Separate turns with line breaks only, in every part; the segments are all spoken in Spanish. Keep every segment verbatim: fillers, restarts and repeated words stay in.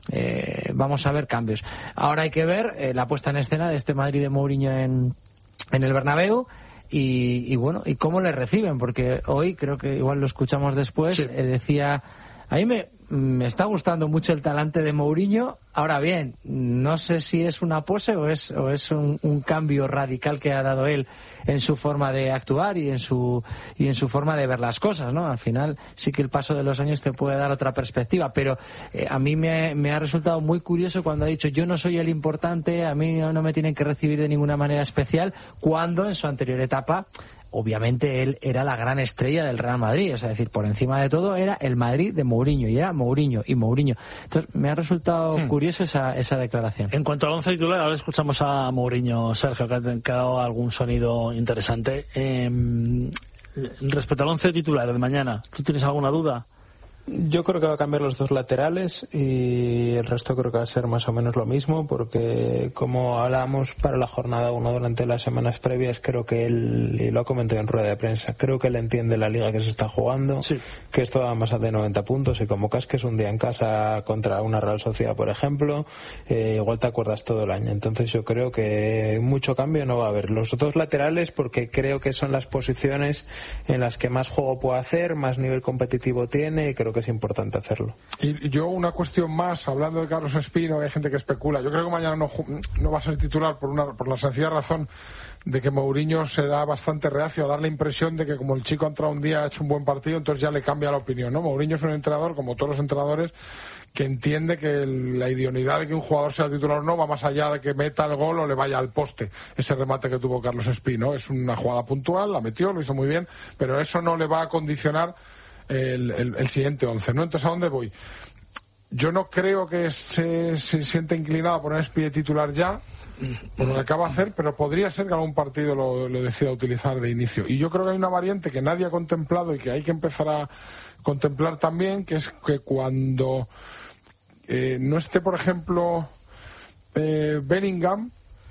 eh, vamos a ver cambios. Ahora hay que ver eh, la puesta en escena de este Madrid de Mourinho en, en el Bernabéu. Y, y bueno, y cómo le reciben, porque hoy, creo que igual lo escuchamos después, sí. eh, decía, a mí me, me está gustando mucho el talante de Mourinho. Ahora bien, no sé si es una pose o es, o es un, un cambio radical que ha dado él en su forma de actuar y en su y en su forma de ver las cosas, ¿no? Al final sí que el paso de los años te puede dar otra perspectiva, pero eh, a mí me, me ha resultado muy curioso cuando ha dicho yo no soy el importante, a mí no me tienen que recibir de ninguna manera especial, cuando en su anterior etapa obviamente él era la gran estrella del Real Madrid, o sea, es decir, por encima de todo era el Madrid de Mourinho, y era Mourinho y Mourinho. Entonces, me ha resultado hmm. curioso esa, esa declaración.
En cuanto al once titular, ahora escuchamos a Mourinho, Sergio, que ha dado algún sonido interesante. Eh, respecto al once titular de mañana, ¿tú tienes alguna duda?
Yo creo que va a cambiar los dos laterales y el resto creo que va a ser más o menos lo mismo, porque como hablábamos para la jornada uno durante las semanas previas, creo que él, y lo ha comentado en rueda de prensa, creo que él entiende la liga que se está jugando, sí. que esto va más de noventa puntos, y como casques un día en casa contra una Real Sociedad, por ejemplo, eh, igual te acuerdas todo el año. Entonces yo creo que mucho cambio no va a haber. Los dos laterales, porque creo que son las posiciones en las que más juego puede hacer, más nivel competitivo tiene, y creo que es importante hacerlo.
Y yo una cuestión más, hablando de Carlos Espino, hay gente que especula. Yo creo que mañana no, no va a ser titular por una por la sencilla razón de que Mourinho será bastante reacio a dar la impresión de que como el chico ha entrado un día, ha hecho un buen partido, entonces ya le cambia la opinión, ¿no? Mourinho es un entrenador, como todos los entrenadores, que entiende que el, la idoneidad de que un jugador sea titular o no va más allá de que meta el gol o le vaya al poste. Ese remate que tuvo Carlos Espino es una jugada puntual, la metió, lo hizo muy bien, pero eso no le va a condicionar El, el, el siguiente once, ¿no? Entonces, ¿a dónde voy? Yo no creo que se, se sienta inclinado a poner Espí de titular ya, por lo que acaba de hacer, pero podría ser que algún partido lo, lo decida utilizar de inicio. Y yo creo que hay una variante que nadie ha contemplado y que hay que empezar a contemplar también, que es que cuando eh, no esté, por ejemplo, eh, Bellingham,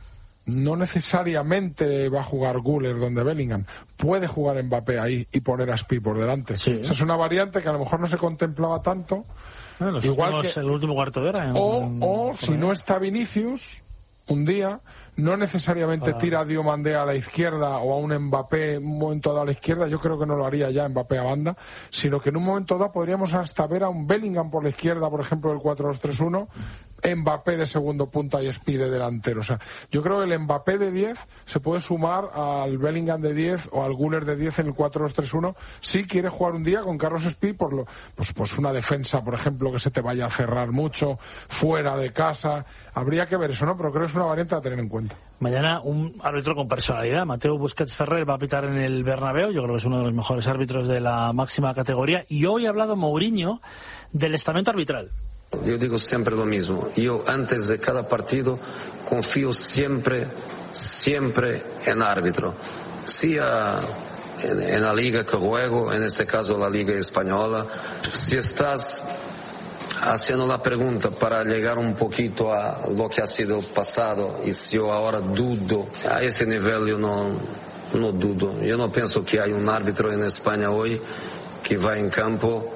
no necesariamente va a jugar Güler donde Bellingham, puede jugar Mbappé ahí y poner a Espí por delante. Sí. Esa es una variante que a lo mejor no se contemplaba tanto.
Bueno, los
igual
últimos,
que
el último cuarto de hora. En,
o,
en,
o si no está Vinicius un día, no necesariamente ah. tira a Diomandé a la izquierda o a un Mbappé un momento dado a la izquierda, yo creo que no lo haría ya Mbappé a banda, sino que en un momento dado podríamos hasta ver a un Bellingham por la izquierda, por ejemplo, del cuatro dos tres uno, Mbappé de segundo punta y Espí de delantero. O sea, yo creo que el Mbappé de diez se puede sumar al Bellingham de diez o al Güler de diez en el cuatro dos tres uno si quiere jugar un día con Carlos Espí por lo, pues, pues una defensa, por ejemplo, que se te vaya a cerrar mucho, fuera de casa. Habría que ver eso, ¿no? Pero creo que es una variante a tener en cuenta.
Mañana un árbitro con personalidad, Mateo Busquets Ferrer, va a pitar en el Bernabéu. Yo creo que es uno de los mejores árbitros de la máxima categoría. Y hoy ha hablado Mourinho del estamento arbitral.
Yo digo siempre lo mismo. Yo antes de cada partido confío siempre, siempre en árbitro. Sea en, en la liga que juego, en este caso la liga española. Si estás haciendo la pregunta para llegar un poquito a lo que ha sido el pasado, y si yo ahora dudo, a ese nivel yo no, no dudo. Yo no pienso que hay un árbitro en España hoy que va en campo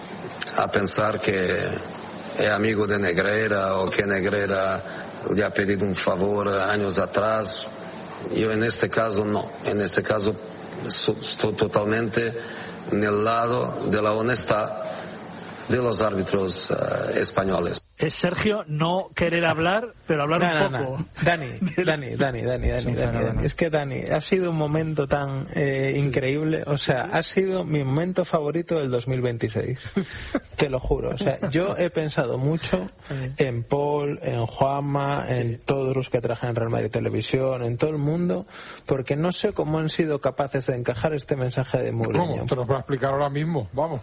a pensar que es amigo de Negreira o que Negreira le ha pedido un favor años atrás. Yo en este caso no, en este caso estoy totalmente en el lado de la honestidad de los árbitros uh, españoles.
Es Sergio no querer hablar, pero hablar
no,
un
no,
poco.
No. Dani, Dani, Dani, Dani, Dani, Dani, Dani. Es que Dani, ha sido un momento tan eh, increíble, o sea, ha sido mi momento favorito del dos mil veintiséis. Te lo juro, o sea, yo he pensado mucho en Paul, en Juanma, en todos los que trabajan en Real Madrid Televisión, en todo el mundo, porque no sé cómo han sido capaces de encajar este mensaje de Mourinho.
¿Cómo? Te lo voy a explicar ahora mismo, vamos.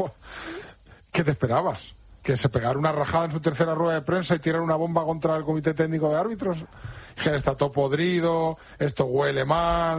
¿Qué te esperabas? ¿Que se pegara una rajada en su tercera rueda de prensa y tirar una bomba contra el comité técnico de árbitros? Que está todo podrido, esto huele mal.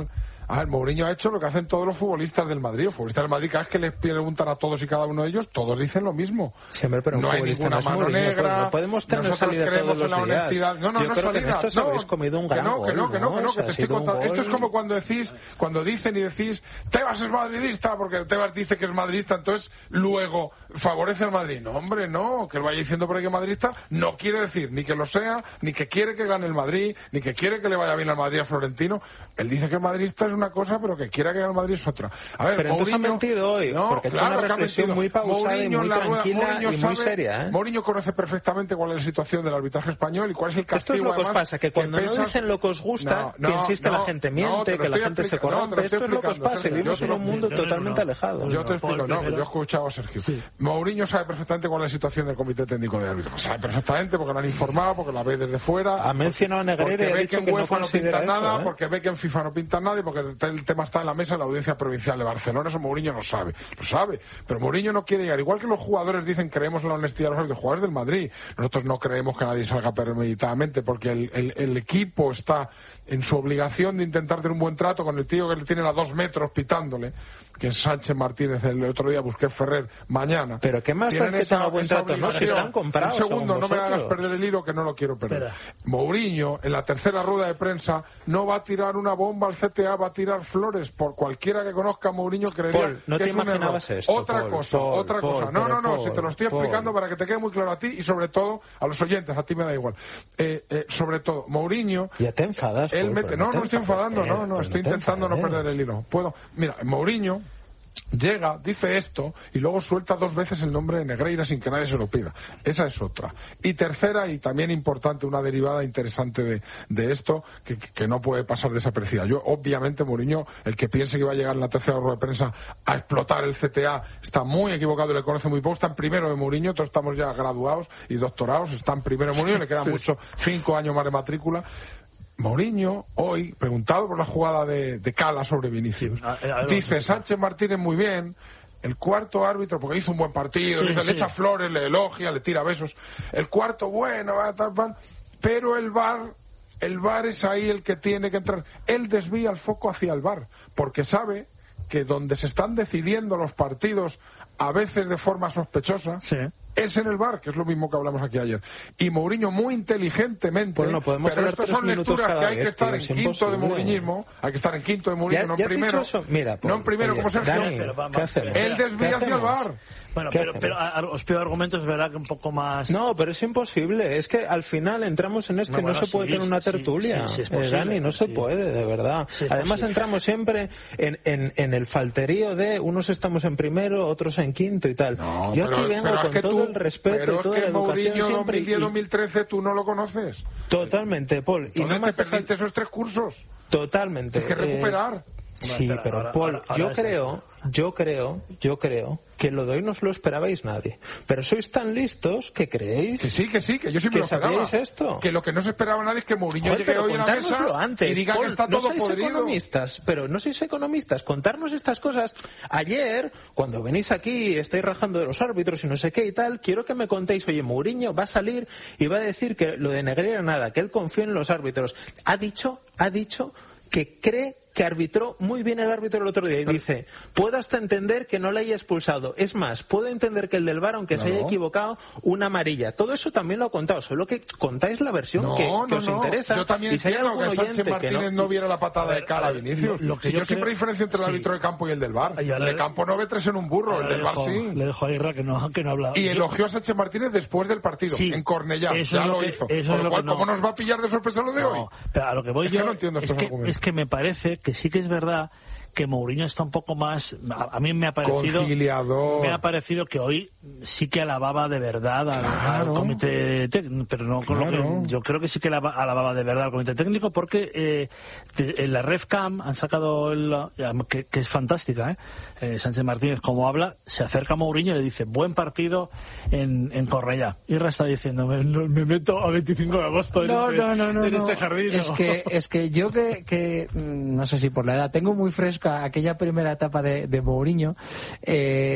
A ver, Mourinho ha hecho lo que hacen todos los futbolistas del Madrid. Los futbolistas del Madrid, cada vez que les preguntan a todos y cada uno de ellos, todos dicen lo mismo.
Siempre, pero
no hay ninguna
no
mano
Mourinho,
negra.
No podemos tener
nosotros
salida
creemos
todos
en la
los días.
honestidad. No, no,
Yo
no
creo
salida.
que en esto os
no,
habéis comido un gran
que no,
gol,
que no, que no, que no,
o sea,
que te estoy contando. Esto es como cuando decís, cuando dicen y decís, Tebas es madridista, porque Tebas dice que es madridista, entonces luego favorece al Madrid. No, hombre, no, que él vaya diciendo por ahí que es madridista, no quiere decir ni que lo sea, ni que quiere que gane el Madrid, ni que quiere que le vaya bien al Madrid a Florentino. Él dice que el madridista es una cosa, pero que quiera que gane el Madrid es otra. A ver,
pero entonces
Mourinho,
ha mentido hoy,
no,
porque
claro,
ha hecho una reflexión muy pausada
Mourinho
y muy
rueda,
tranquila
Mourinho
y
sabe,
muy seria, ¿eh?
Mourinho conoce perfectamente cuál es la situación del arbitraje español y cuál es el castigo.
Esto es lo que os
además,
pasa, que cuando
que
no
pesas...
dicen lo que os gusta,
no, no,
penséis que
no,
la gente
no,
miente, que la gente se corrompe.
No,
esto es lo que os pasa,
Sergio,
vivimos en un mundo
no,
totalmente
no,
alejado.
Yo te explico, no, yo he escuchado a Sergio.
Sí.
Mourinho sabe perfectamente cuál es la situación del Comité Técnico de Árbitros. Sabe perfectamente porque lo han informado, porque la ve desde fuera.
Ha mencionado a Negreira y ha
ve
dicho
que en
que no
UEFA no
considera
pinta
eso,
nada,
¿eh?
porque ve que en FIFA no pinta nada y porque el tema está en la mesa de la Audiencia Provincial de Barcelona. Eso Mourinho no sabe. Lo sabe. Pero Mourinho no quiere llegar. Igual que los jugadores dicen creemos en la honestidad de los árbitros, jugadores del Madrid. Nosotros no creemos que nadie salga premeditadamente porque el, el, el equipo está en su obligación de intentar tener un buen trato con el tío que le tiene a dos metros pitándole, que es Sánchez Martínez, el otro día Busquets Ferrer, mañana.
Pero qué más da que tenga buen trato, no, si están comprados.
Un segundo, no me
vosotros.
hagas perder el hilo que no lo quiero perder.
Espera.
Mourinho, en la tercera rueda de prensa, no va a tirar una bomba al C T A, va a tirar flores. Por cualquiera que conozca a Mourinho creería
Paul, no
que
te
es un error.
imaginabas esto,
Otra
Paul,
cosa,
Paul,
otra
Paul,
cosa. No, no, no,
Paul,
si te lo estoy
Paul.
explicando para que te quede muy claro a ti y sobre todo a los oyentes, a ti me da igual. Eh, eh, sobre todo, Mourinho...
Ya te enfadas,
Él
Paul,
mete,
pero
no,
no te
no estoy
enfades,
enfadando, no, no,
pero
estoy
no te
intentando no
enfades.
perder el hilo. Puedo, mira, Mourinho llega, dice esto y luego suelta dos veces el nombre de Negreira sin que nadie se lo pida. Esa es otra. Y tercera, y también importante, una derivada interesante de, de esto que, que no puede pasar desapercibida. Yo, obviamente, Mourinho, el que piense que va a llegar en la tercera rueda de prensa a explotar el C T A, está muy equivocado y le conoce muy poco. Está en primero de Mourinho, todos estamos ya graduados y doctorados, está en primero de Mourinho, le quedan
Sí.
mucho, cinco años más de matrícula. Mourinho, hoy, preguntado por la jugada de, de Cala sobre Vinicius,
Sí, a- a- a-
dice Sánchez Martínez muy bien, el cuarto árbitro, porque hizo un buen partido,
Sí,
dice,
sí.
le echa flores, le elogia, le tira besos, el cuarto bueno, va, tal, tal, pero el V A R, el V A R es ahí el que tiene que entrar. Él desvía el foco hacia el V A R, porque sabe que donde se están decidiendo los partidos, a veces de forma sospechosa,
Sí.
es en el V A R, que es lo mismo que hablamos aquí ayer. Y Mourinho muy inteligentemente,
Pues no, podemos
pero
hablar
estas
tres
son
minutos
lecturas
cada
que hay que
vez,
estar
tío,
en
es
quinto de
imposible.
mouriñismo, hay que estar en quinto de Mourinho,
Ya-
no
ya
en
has
primero.
dicho eso. Mira, Paul,
no en primero
oye,
como Sergio.
Dani,
Pero va-
¿qué
va-
hacemos?
Él desvía
¿Qué
hacia el V A R.
hacemos?
Bueno,
¿Qué
pero,
hacemos?
pero a- a- os pido argumentos, verá que un poco más...
No, pero es imposible. Es que al final entramos en esto
No,
y no
bueno,
se puede
sí,
tener una
sí,
tertulia.
sí, sí, es
Eh,
posible,
Dani, no se
sí.
puede, de verdad.
Sí, es
Además
posible.
entramos siempre en, en, en el falterío de unos estamos en primero, otros en quinto y tal.
No,
Yo
pero-
aquí vengo
pero es
con
que
todo
tú-
el respeto
pero
y
es
toda
que
la educación
Mourinho
siempre.
dos mil diez
y-
dos mil trece tú no lo conoces.
Totalmente, Paul. Y no
¿Dónde
me
te
hace
perdiste
falta...
esos tres cursos?
Totalmente.
Tienes que
eh,
recuperar.
Sí,
espera,
pero
ahora-
Paul,
ahora- ahora
yo
es
creo, yo creo, yo creo que lo de hoy no os lo esperabais nadie. Pero sois tan listos que creéis
Que sí, que sí, que yo sí me
que
lo esperaba.
sabíais esto.
Que lo que no se esperaba nadie es que Mourinho
Joder,
llegue
pero
hoy a la mesa
contárnoslo antes,
y diga
Paul,
que está
no
todo
sois
podrido.
economistas, pero no sois economistas. Contarnos estas cosas. Ayer, cuando venís aquí, estáis rajando de los árbitros y no sé qué y tal, quiero que me contéis, oye, Mourinho va a salir y va a decir que lo de Negreira nada, que él confía en los árbitros. Ha dicho, ha dicho que cree que arbitró muy bien el árbitro el otro día y dice, puedo hasta entender que no le haya expulsado, es más, puedo entender que el del V A R, aunque
Claro.
se haya equivocado, una amarilla. Todo eso también lo ha contado, solo que contáis la versión
No,
que, que
no,
os
no.
interesa.
Yo también
y si hay
entiendo
algún
que Sánchez
oyente que
Martínez no... viera la patada
A ver,
de cara
a
a
ver,
Vinicius.
lo- lo que
Si
yo
yo siempre
creo-
diferencio entre el
sí.
árbitro de campo y el del V A R.
Ay, ahora
El de
le-
campo no ve tres en un burro, el
Ahora
del
le
V A R
dejo-
sí.
Le dejo a Irra que no, que no ha hablado.
Y
Yo-
elogió a Sánchez Martínez después del partido,
Sí,
en Cornellá.
eso
Ya
es lo
lo
que-
hizo.
eso
Con
es
lo
lo
cual,
que no.
¿cómo nos va a pillar de sorpresa lo de hoy?
No, pero a lo que voy
Es que
yo
no entiendo
es,
estos
que,
argumentos.
es que me parece que sí que es verdad que Mourinho está un poco más, a, a mí me ha parecido
Conciliador.
me ha parecido que hoy sí que alababa de verdad al,
Claro.
al comité técnico, pero no con lo
Claro.
que yo creo que sí que alaba- alababa de verdad al comité técnico, porque eh, de- en la RefCam han sacado el, que, que es fantástica, ¿eh? Eh, Sánchez Martínez, como habla, se acerca a Mourinho y le dice buen partido en, en Cornellá. Irra está diciendo me, no- me meto a veinticinco de agosto en,
No,
este,
no, no, no,
en este
no.
jardín.
Es
¿no?
que, es que yo que, que, mm, no sé si por la edad, tengo muy fresca aquella primera etapa de, de Mourinho. Eh,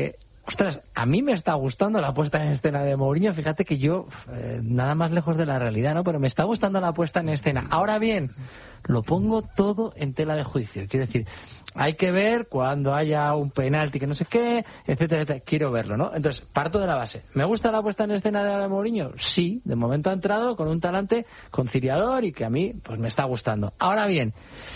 ostras, a mí me está gustando la puesta en escena de Mourinho. Fíjate que yo, eh, nada más lejos de la realidad, ¿no? Pero me está gustando la puesta en escena. Ahora bien, lo pongo todo en tela de juicio. Quiero decir, hay que ver cuando haya un penalti que no sé qué, etcétera, etcétera. Quiero verlo, ¿no? Entonces, parto de la base. ¿Me gusta la puesta en escena de Mourinho? Sí, de momento ha entrado con un talante conciliador y que a mí, pues me está gustando. Ahora bien,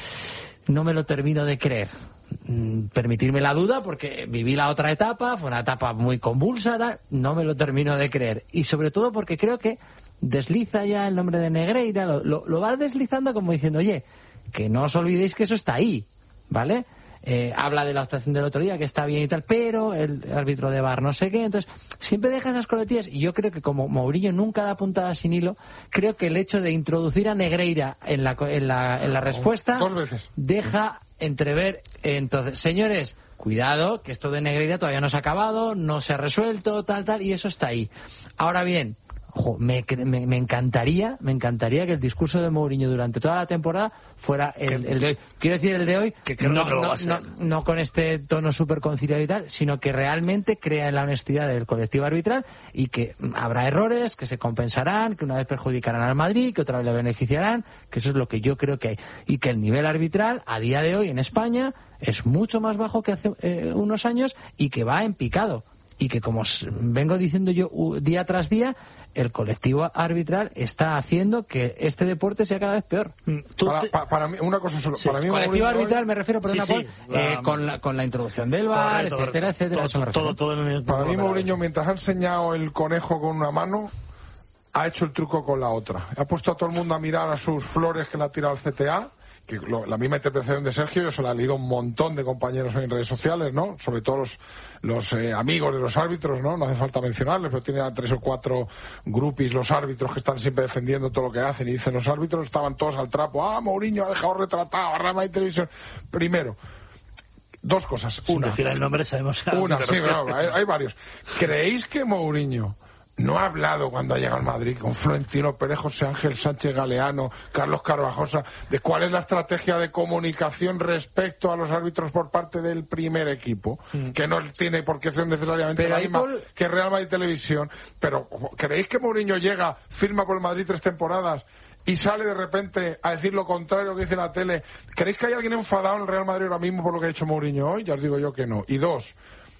no me lo termino de creer. Permitirme la duda porque viví la otra etapa, fue una etapa muy convulsa, no me lo termino de creer, y sobre todo porque creo que desliza ya el nombre de Negreira, lo, lo, lo va deslizando como diciendo, oye, que no os olvidéis que eso está ahí, ¿vale? Eh, habla de la actuación del otro día, que está bien y tal, pero el árbitro de V A R no sé qué, entonces siempre deja esas coletillas, y yo creo que como Mourinho nunca da puntada sin hilo, creo que el hecho de introducir a Negreira en la, en la, en la respuesta
dos veces
deja entrever. Entonces, señores, cuidado, que esto de Negreira todavía no se ha acabado, no se ha resuelto, tal, tal, y eso está ahí. Ahora bien, ojo, me, me, me encantaría, me encantaría que el discurso de Mourinho durante toda la temporada fuera el, el de hoy. Quiero decir el de hoy,
que creo
no,
que lo
no,
va a ser.
no, no con este tono súper conciliado y tal, sino que realmente crea en la honestidad del colectivo arbitral y que habrá errores, que se compensarán, que una vez perjudicarán al Madrid, que otra vez le beneficiarán, que eso es lo que yo creo que hay. Y que el nivel arbitral, a día de hoy en España, es mucho más bajo que hace eh, unos años y que va en picado. Y que, como vengo diciendo yo día tras día, el colectivo arbitral está haciendo que este deporte sea cada vez peor.
Para, te... para, para mí, una cosa solo.
Sí,
para mí,
colectivo
Mourinho
arbitral
hoy...
me refiero, perdona,
sí, sí,
Paul, eh,
la...
con, la, con la introducción del V A R,
correcto,
etcétera,
correcto.
etcétera.
Todo,
eso me
todo, todo, todo
para mí, Mourinho, mientras ha enseñado el conejo con una mano, ha hecho el truco con la otra. Ha puesto a todo el mundo a mirar a sus flores que le ha tirado el C T A, que lo, la misma interpretación de Sergio, yo se la he leído a un montón de compañeros en redes sociales, ¿no? Sobre todo los, los eh, amigos de los árbitros, ¿no? No hace falta mencionarles, pero tienen a tres o cuatro grupis los árbitros que están siempre defendiendo todo lo que hacen, y dicen los árbitros, estaban todos al trapo, ah, Mourinho ha dejado retratado a Rama y Televisión. Primero, dos cosas. Una,
sin decir el nombre sabemos a
una, sí, no, hay, hay varios. ¿Creéis que Mourinho no ha hablado cuando ha llegado al Madrid con Florentino Pérez, José Ángel Sánchez Galeano, Carlos Carvajosa, de cuál es la estrategia de comunicación respecto a los árbitros por parte del primer equipo? Mm. Que no tiene por qué ser necesariamente pero la misma por... que Real Madrid Televisión. Pero ¿creéis que Mourinho llega, firma por el Madrid tres temporadas y sale de repente a decir lo contrario que dice la tele? ¿Creéis que hay alguien enfadado en el Real Madrid ahora mismo por lo que ha hecho Mourinho hoy? Ya os digo yo que no. Y dos,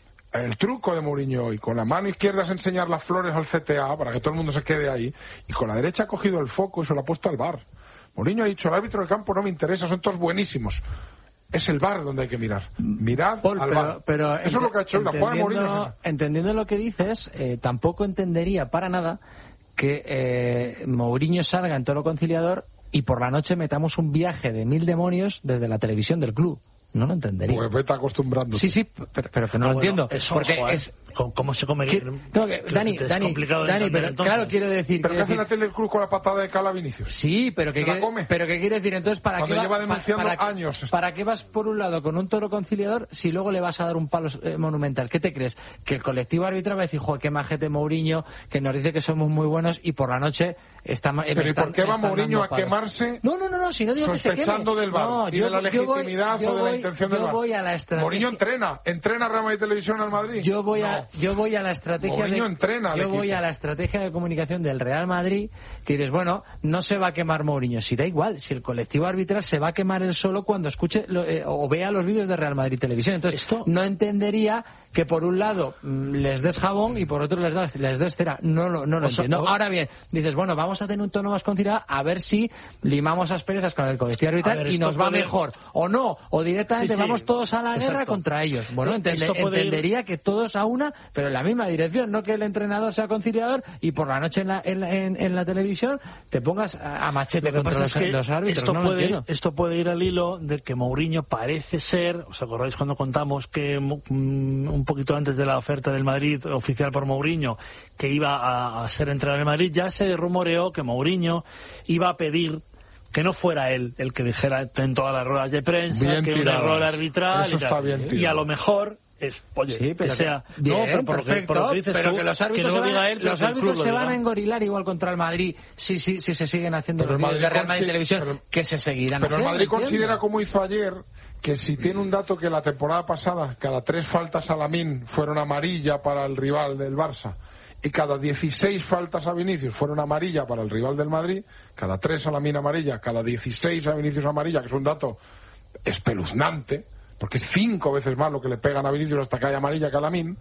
el truco de Mourinho hoy, con la mano izquierda es enseñar las flores al C T A para que todo el mundo se quede ahí, y con la derecha ha cogido el foco y se lo ha puesto al V A R. Mourinho ha dicho, el árbitro del campo no me interesa, son todos buenísimos. Es el V A R donde hay que mirar. Mirad
Paul,
al
pero,
V A R.
Pero
eso es lo que ha hecho hoy, la jugada de Mourinho es esa.
Entendiendo lo que dices, eh, tampoco entendería para nada que eh, Mourinho salga en Toro Conciliador y por la noche metamos un viaje de mil demonios desde la televisión del club. No lo entendería.
Pues vete acostumbrando.
Sí, sí, pero, pero que no
ah,
lo
bueno,
entiendo.
Eso,
porque
joder,
es
¿cómo se comería?
Que, no, que, Dani,
es
Dani, Dani, pero entonces, claro, quiero decir...
¿Pero qué hace
decir,
la tele el club con la patada de Cala Vinicius?
Sí, pero que,
la come?
pero que quiere decir, entonces, ¿para
Cuando
qué,
lleva
va,
denunciando
para,
años.
¿para qué vas por un lado con un Toro Conciliador si luego le vas a dar un palo eh, monumental? ¿Qué te crees? Que el colectivo arbitral va a decir, joder, qué majete Mourinho, que nos dice que somos muy buenos y por la noche está...
¿Pero
están,
y por qué va Mourinho a
palos.
quemarse?
No, no, no, no, si no digo que se queme.
Sospechando del V A R
no,
y
yo,
de la legitimidad
yo voy,
o de
voy,
la intención del V A R.
Yo voy a la estrategia...
Mourinho entrena, entrena Real Madrid Televisión al Madrid.
Yo voy
no.
a, yo voy a la estrategia
Mourinho
de,
entrena
yo voy a la estrategia de comunicación del Real Madrid, que dices, bueno, no se va a quemar Mourinho, si da igual, si el colectivo arbitral se va a quemar él solo cuando escuche lo, eh, o vea los vídeos de Real Madrid Televisión. Entonces, esto no entendería que por un lado les des jabón y por otro les des, les des cera. No, no, no lo entiendo. Ahora bien, dices, bueno, vamos a tener un tono más conciliado a ver si limamos asperezas con el colectivo arbitral ver, y nos va puede... mejor. O no, o directamente sí, sí. vamos todos a la Exacto. guerra contra ellos. Bueno, entende, entendería ir... que todos a una, pero en la misma dirección, no que el entrenador sea conciliador y por la noche en la, en, en, en la televisión te pongas a, a machete contra los, los árbitros.
Esto,
no
puede,
lo
esto puede ir al hilo de que Mourinho parece ser, ¿os acordáis cuando contamos que mm, un poquito antes de la oferta del Madrid oficial por Mourinho, que iba a, a ser entrenador en Madrid, ya se rumoreó que Mourinho iba a pedir que no fuera él el que dijera en todas las ruedas de prensa bien que tirado. Un error arbitral
Eso
y,
está bien
y a lo mejor es, oye,
sí, pero
que sea
que, bien,
no, pero por,
perfecto,
lo que, por lo que dices
pero
tú,
que los árbitros
que no
se van,
él,
los
que
árbitros se van
diga.
a engorilar igual contra el Madrid si sí, sí, sí, se siguen haciendo
pero
los vídeos de Real Madrid
Televisión
pero, que se seguirán
pero
haciendo,
el Madrid
¿entiendes?
considera, como hizo ayer, que si tiene un dato que la temporada pasada cada tres faltas a Lamine fueron amarilla para el rival del Barça y cada dieciséis faltas a Vinicius fueron amarilla para el rival del Madrid, cada tres a Lamine amarilla, cada dieciséis a Vinicius amarilla, que es un dato espeluznante, porque es cinco veces más lo que le pegan a Vinicius hasta que hay amarilla que a Lamine,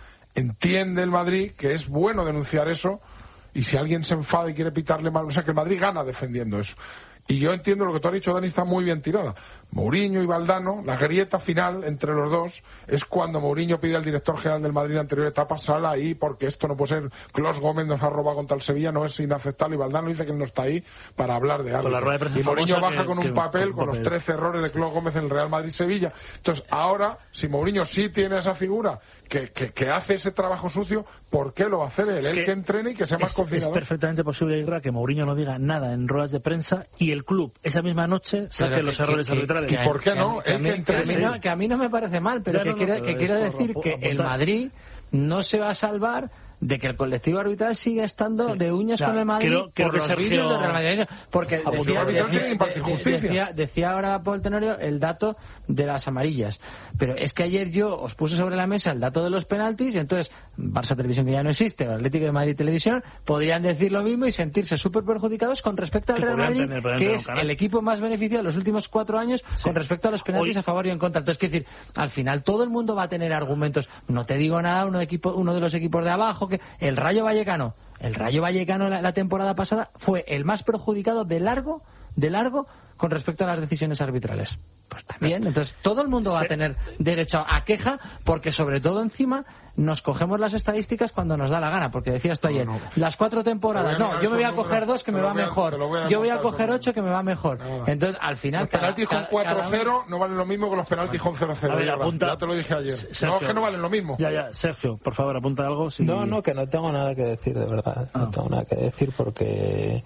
entiende el Madrid que es bueno denunciar eso, y si alguien se enfada y quiere pitarle mal, o sea que el Madrid gana defendiendo eso. Y yo entiendo lo que tú has dicho, Dani, está muy bien tirada. Mourinho y Valdano, la grieta final entre los dos es cuando Mourinho pide al director general del Madrid en la anterior etapa, sala ahí porque esto no puede ser, Clos Gómez nos ha robado contra el Sevilla, no es inaceptable, y Valdano dice que él no está ahí para hablar de algo. Y Mourinho baja que, con un que, papel con los trece errores de Clos Gómez en el Real Madrid-Sevilla. Entonces ahora, si Mourinho sí tiene esa figura que, que, que hace ese trabajo sucio, ¿por qué lo va a hacer él? Es él que, que entrene y que sea más conciliador.
Es perfectamente posible, Isra, que Mourinho no diga nada en ruedas de prensa y el club esa misma noche saque que, los errores que, arbitrales.
¿Y por qué no?
Que a, mí, que, a mí no que a mí no me parece mal, pero que, no, quiero, no, que quiero decir por, que apuntar. El Madrid no se va a salvar de que el colectivo arbitral siga estando sí. de uñas ya, con el Madrid
creo, creo
por
que
los
Sergio...
vídeos del Real Madrid. Porque decía,
decía,
decía, decía ahora Paul Tenorio el dato de las amarillas. Pero es que ayer yo os puse sobre la mesa el dato de los penaltis, y entonces Barça Televisión, que ya no existe, o Atlético de Madrid Televisión, podrían decir lo mismo y sentirse súper perjudicados con respecto al Real Madrid, tener, que es el equipo más beneficiado en los últimos cuatro años sí. con respecto a los penaltis Hoy... a favor y en contra. Entonces, quiero decir, al final todo el mundo va a tener argumentos. No te digo nada, uno de, equipo, uno de los equipos de abajo, que el Rayo Vallecano, el Rayo Vallecano la, la temporada pasada fue el más perjudicado de largo, de largo, con respecto a las decisiones arbitrales. Pues también, entonces todo el mundo va a tener derecho a queja, porque sobre todo encima nos cogemos las estadísticas cuando nos da la gana, porque decías tú ayer, no, no. las cuatro temporadas, no, yo me voy a coger dos que me va mejor, yo voy a coger ocho que me va mejor. Entonces, al final...
Los penaltis con cuatro cero no valen lo mismo que los penaltis con cero cero. Ya te lo dije ayer. Sergio, no, es que no valen lo mismo.
Ya, ya, Sergio, por favor, apunta algo. Si...
No, no, que no tengo nada que decir, de verdad. No, no tengo nada que decir porque...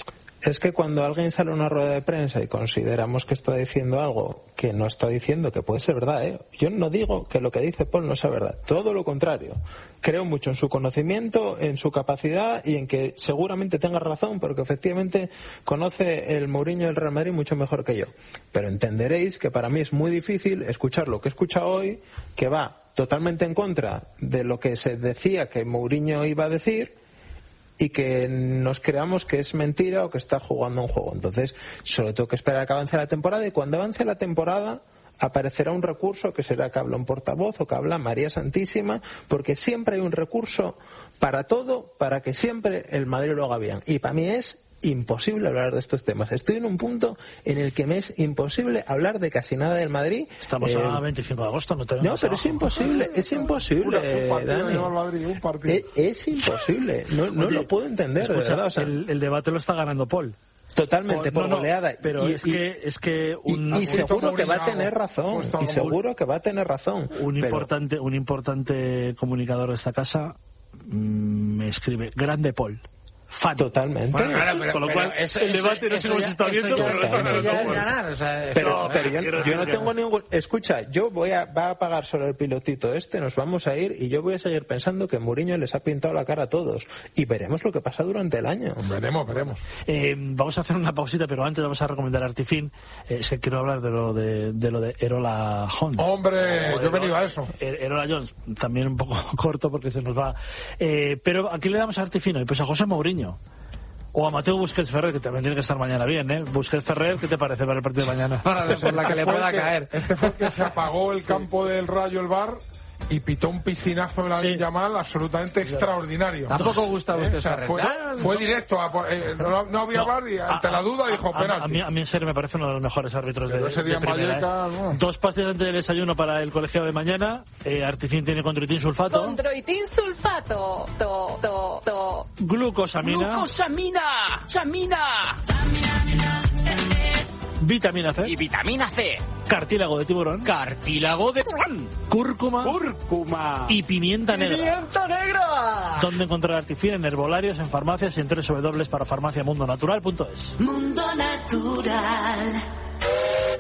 Es que cuando alguien sale a una rueda de prensa y consideramos que está diciendo algo que no está diciendo, que puede ser verdad, ¿eh? Yo no digo que lo que dice Paul no sea verdad, todo lo contrario. Creo mucho en su conocimiento, en su capacidad y en que seguramente tenga razón, porque efectivamente conoce el Mourinho del Real Madrid mucho mejor que yo. Pero entenderéis que para mí es muy difícil escuchar lo que he escuchado hoy, que va totalmente en contra de lo que se decía que Mourinho iba a decir, y que nos creamos que es mentira o que está jugando un juego. Entonces, solo tengo que esperar a que avance la temporada, y cuando avance la temporada aparecerá un recurso que será que habla un portavoz o que habla María Santísima, porque siempre hay un recurso para todo, para que siempre el Madrid lo haga bien. Y para mí es imposible hablar de estos temas. Estoy en un punto en el que me es imposible hablar de casi nada del Madrid.
Estamos eh, a veinticinco de agosto, no tenemos.
No, pero es imposible, es imposible.
Un partido, Madrid, un partido.
Es, es imposible, no, no Oye, lo puedo entender, escucha, de verdad. O sea,
el, el debate lo está ganando Paul.
Totalmente, o, por
no,
goleada.
No, pero
y,
es que es que un,
y, y seguro que va a tener razón, y seguro que va a tener razón.
Un
pero...
importante, un importante comunicador de esta casa mmm, me escribe, grande Paul. Fan.
Totalmente.
Bueno, claro, pero, con lo cual, eso, el debate no sé cómo se está viendo,
ya,
pero lo está
eso ya es ganar. O sea,
pero,
no,
pero yo,
quiero
yo no
que
tengo ningún... Escucha, yo voy a, va a pagar solo el pilotito este, nos vamos a ir, y yo voy a seguir pensando que Mourinho les ha pintado la cara a todos. Y veremos lo que pasa durante el año.
Veremos, veremos.
Eh, vamos a hacer una pausita, pero antes vamos a recomendar Artifin. Eh, es que quiero hablar de lo de, de, lo de Erola Jones.
¡Hombre! Yo he venido a eso.
Erola Jones, también un poco corto porque se nos va. Eh, pero ¿a quién le damos a Artifin hoy? Pues a José Mourinho. O a Mateo Busquets Ferrer, que también tiene que estar mañana bien, ¿eh? Busquets Ferrer, ¿qué te parece para el partido de mañana?
Para ver, por la que le pueda caer.
Este fue el que se apagó el campo del Rayo, el bar, y pitó un piscinazo de la sí. Yamal absolutamente sí. extraordinario.
Tampoco gusta Busquets
¿Eh? O sea,
Ferrer.
Fue, fue directo, a, eh, no, no había no, bar y ante a, la duda dijo
a,
penalti.
A, a, mí, a mí en serio me parece uno de los mejores árbitros Pero de, ese día de primera.
Valleca,
¿eh?
no.
Dos pastillas antes del desayuno para el colegiado de mañana. Eh, Artifin tiene condroitin sulfato.
Condroitin sulfato. To, to, to.
Glucosamina.
Glucosamina. Samina.
Vitamina C.
Y vitamina C.
Cartílago de tiburón.
Cartílago de tiburón.
Cúrcuma.
Cúrcuma.
Y pimienta negra.
¡Pimienta negra!
¿Dónde encontrar Artifin? En herbolarios, en farmacias y en doble u doble u doble u para farmacia mundo natural punto es.
Mundo Natural.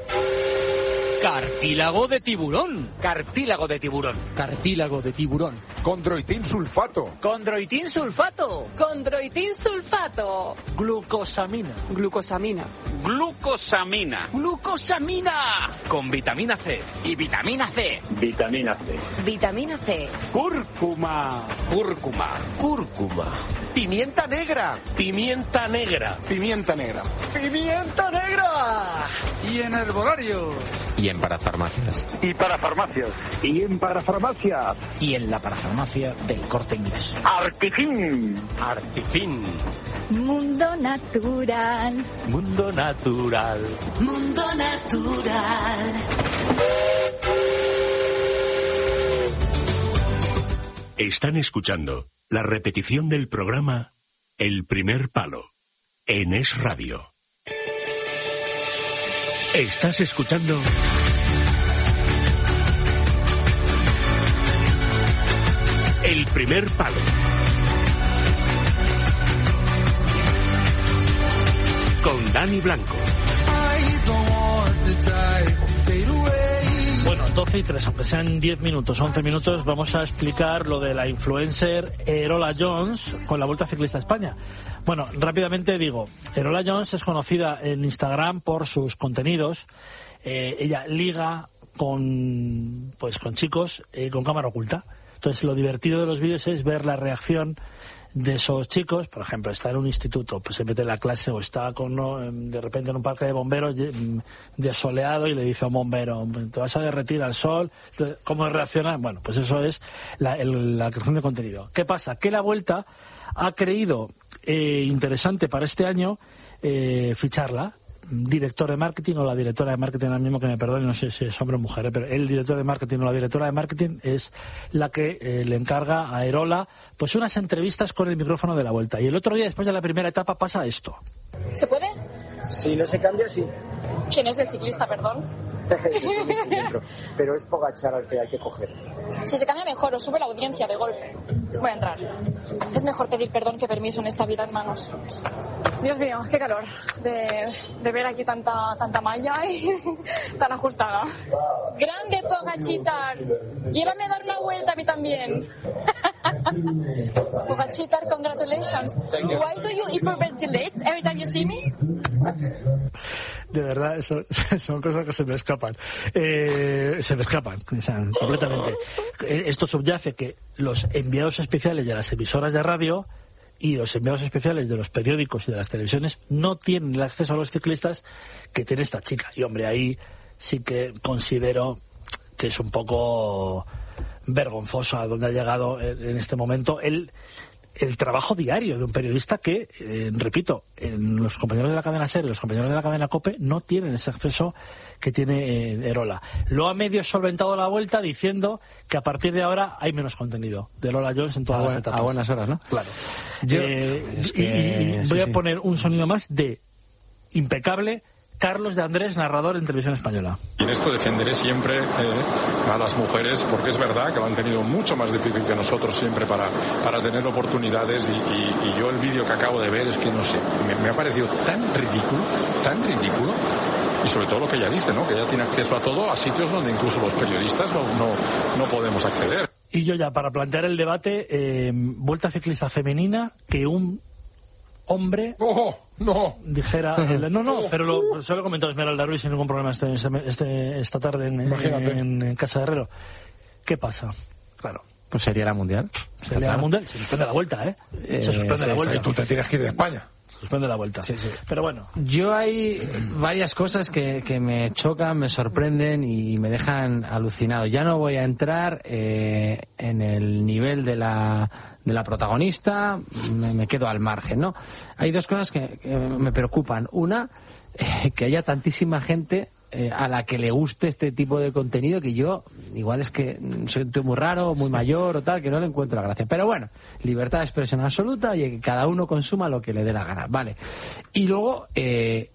Cartílago de tiburón. Cartílago de tiburón.
Cartílago de tiburón.
Condroitin sulfato.
Condroitin sulfato.
Condroitin sulfato.
Glucosamina.
Glucosamina.
Glucosamina.
Glucosamina.
Con vitamina C.
Y vitamina C.
Vitamina C.
Vitamina C.
Cúrcuma. Cúrcuma.
Cúrcuma.
Pimienta negra.
Pimienta negra.
Pimienta negra.
Pimienta negra.
Y en herbolario.
Y en parafarmacias.
Y para farmacias. Y en parafarmacias.
Y en la parafarmacia del Corte Inglés.
Artifin.
Artifin.
Mundo natural.
Mundo natural.
Mundo natural.
Están escuchando la repetición del programa El Primer Palo en Es Radio. Estás escuchando El Primer Palo. Con Dani Blanco.
Bueno, doce y tres, aunque sean diez minutos, once minutos, vamos a explicar lo de la influencer Erola Jones con la Vuelta Ciclista a España. Bueno, rápidamente digo, Erola Jones es conocida en Instagram por sus contenidos. Eh, ella liga con, pues, con chicos eh, con cámara oculta. Entonces, lo divertido de los vídeos es ver la reacción de esos chicos. Por ejemplo, está en un instituto, pues se mete en la clase, o está con uno, de repente en un parque de bomberos desoleado y le dice a un bombero, te vas a derretir al sol. Entonces, ¿cómo reacciona? Bueno, pues eso es la, el, la creación de contenido. ¿Qué pasa? Que la Vuelta ha creído eh, interesante para este año eh, ficharla. Director de marketing o la directora de marketing, ahora mismo que me perdone, no sé si es hombre o mujer, ¿eh? Pero el director de marketing o la directora de marketing es la que eh, le encarga a Erola pues unas entrevistas con el micrófono de la Vuelta. Y el otro día, después de la primera etapa, pasa esto.
¿Se puede?
Si no se cambia, sí.
¿Quién es el ciclista, perdón?
Pero es Pogačar al que hay que coger.
Si se cambia mejor, o sube la audiencia de golpe. Voy a entrar. Es mejor pedir perdón que permiso en esta vida, hermanos. Dios mío, qué calor de, de ver aquí tanta tanta malla y tan ajustada. Grande Pogačitar. Llévame a dar una vuelta a mí también. Pogačitar, congratulations. Why do you hyperventilate every time you see me?
De verdad, eso, son cosas que se me escapan. Eh, se me escapan, o sea, completamente. Esto subyace que los enviados especiales de las emisoras de radio y los enviados especiales de los periódicos y de las televisiones no tienen el acceso a los ciclistas que tiene esta chica. Y hombre, ahí sí que considero que es un poco vergonzoso a donde ha llegado en este momento el el trabajo diario de un periodista que, eh, repito, en los compañeros de la cadena SER y los compañeros de la cadena COPE no tienen ese acceso que tiene eh, Erola. Lo ha medio solventado la Vuelta diciendo que a partir de ahora hay menos contenido de Erola Jones en todas
a
las
buen,
etapas.
A buenas horas, ¿no?
Claro.
Yo,
eh,
es
y,
que,
y, y
sí,
voy a
sí.
poner un sonido más de impecable Carlos de Andrés, narrador en Televisión Española.
Y en esto defenderé siempre eh, a las mujeres, porque es verdad que lo han tenido mucho más difícil que nosotros siempre para, para tener oportunidades y, y, y yo el vídeo que acabo de ver es que, no sé, me, me ha parecido tan ridículo, tan ridículo, y sobre todo lo que ella dice, ¿no? Que ella tiene acceso a todo, a sitios donde incluso los periodistas no, no, no podemos acceder.
Y yo ya, para plantear el debate, eh, Vuelta Ciclista Femenina, que un hombre
oh, no
dijera el, no no pero lo, se lo he comentado a Esmeralda Ruiz sin ningún problema este, este esta tarde en, en, en Casa de Herrero. ¿Qué pasa? Claro,
pues sería la mundial
sería claro. la mundial se suspende la Vuelta eh, eh se suspende sí, la Vuelta
sí, tú te tienes que ir de España.
Suspende la Vuelta.
Sí, sí.
Pero bueno.
Yo hay varias cosas que, que me chocan, me sorprenden y me dejan alucinado. Ya no voy a entrar eh, en el nivel de la de la protagonista, me, me quedo al margen, ¿no? Hay dos cosas que, que me preocupan. Una, eh, que haya tantísima gente eh, a la que le guste este tipo de contenido que yo, igual es que soy muy raro, muy mayor o tal, que no le encuentro la gracia. Pero bueno, libertad de expresión absoluta y que cada uno consuma lo que le dé la gana, vale. Y luego, eh,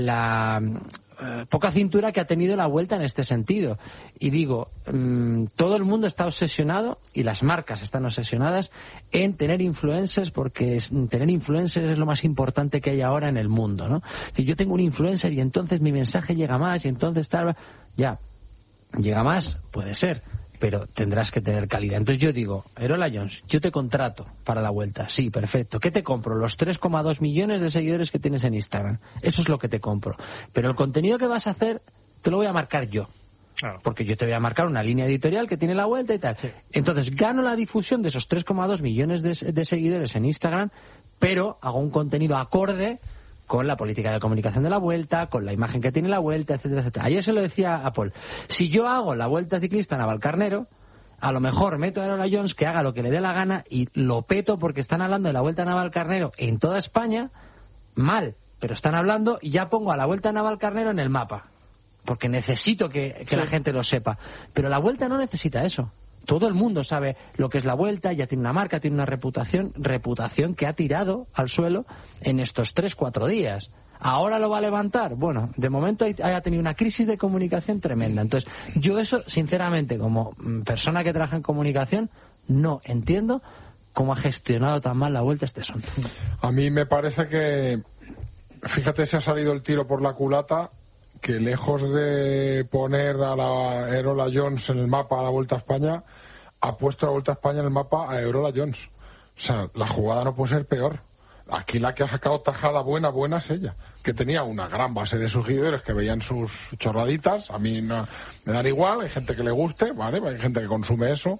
la eh, poca cintura que ha tenido la Vuelta en este sentido. Y digo, mmm, todo el mundo está obsesionado y las marcas están obsesionadas en tener influencers, porque es, tener influencers es lo más importante que hay ahora en el mundo, ¿no? Si yo tengo un influencer y entonces mi mensaje llega más y entonces tal, ya, llega más, puede ser. pero tendrás que tener calidad. Entonces yo digo, Erola Jones, yo te contrato para la Vuelta, sí, perfecto. ¿Qué te compro? Los tres coma dos millones de seguidores que tienes en Instagram. Eso es lo que te compro. Pero el contenido que vas a hacer te lo voy a marcar yo. Claro. Porque yo te voy a marcar una línea editorial que tiene la Vuelta y tal. Sí. Entonces gano la difusión de esos tres coma dos millones de, de seguidores en Instagram, pero hago un contenido acorde con la política de comunicación de la Vuelta, con la imagen que tiene la Vuelta, etcétera, etcétera. Ayer se lo decía a Paul. Si yo hago la Vuelta Ciclista a Navalcarnero, a lo mejor meto a Erola Jones que haga lo que le dé la gana y lo peto porque están hablando de la Vuelta a Navalcarnero en toda España, mal, pero están hablando y ya pongo a la Vuelta a Navalcarnero en el mapa. Porque necesito que, que sí. la gente lo sepa. Pero la Vuelta no necesita eso. Todo el mundo sabe lo que es la Vuelta, ya tiene una marca, tiene una reputación, reputación que ha tirado al suelo en estos tres, cuatro días. ¿Ahora lo va a levantar? Bueno, de momento haya tenido una crisis de comunicación tremenda. Entonces, yo eso, sinceramente, como persona que trabaja en comunicación, no entiendo cómo ha gestionado tan mal la Vuelta este asunto.
A mí me parece que, fíjate, se ha salido el tiro por la culata, que lejos de poner a la Erola Jones en el mapa a la Vuelta a España, ha puesto la Vuelta a España en el mapa a Erola Jones. O sea, la jugada no puede ser peor. Aquí la que ha sacado tajada buena, buena es ella, que tenía una gran base de seguidores que veían sus chorraditas. A mí no, me dan igual, hay gente que le guste, ¿vale? Hay gente que consume eso.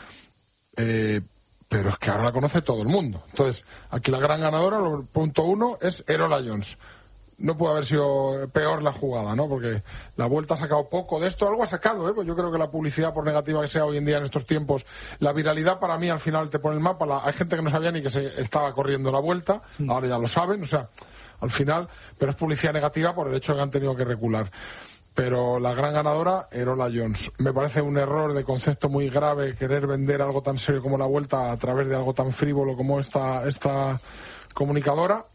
Eh, pero es que ahora la conoce todo el mundo. Entonces, aquí la gran ganadora, punto uno, es Erola Jones. No puede haber sido peor la jugada, ¿no? Porque la Vuelta ha sacado poco de esto, algo ha sacado, ¿eh? Pues yo creo que la publicidad, por negativa que sea hoy en día en estos tiempos, la viralidad para mí al final te pone el mapa. La, hay gente que no sabía ni que se estaba corriendo la Vuelta, ahora ya lo saben, o sea, al final, pero es publicidad negativa por el hecho de que han tenido que recular. Pero la gran ganadora, Erola Jones. Me parece un error de concepto muy grave querer vender algo tan serio como la Vuelta a través de algo tan frívolo como esta, esta comunicadora.